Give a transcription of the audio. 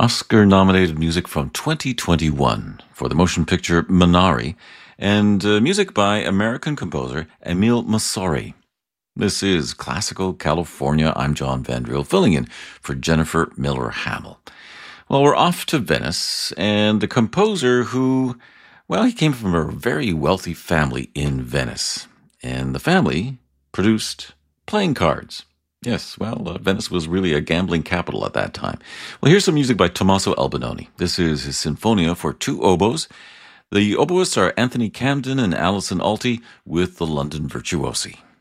Oscar-nominated music from 2021 for the motion picture Minari, and music by American composer Emile Mosseri. This is Classical California. I'm John Vandriel, filling in for Jennifer Miller-Hamill. Well, we're off to Venice, and the composer he came from a very wealthy family in Venice, and the family produced playing cards. Yes, Venice was really a gambling capital at that time. Well, here's some music by Tommaso Albinoni. This is his Sinfonia for two oboes. The oboists are Anthony Camden and Alison Alty with the London Virtuosi.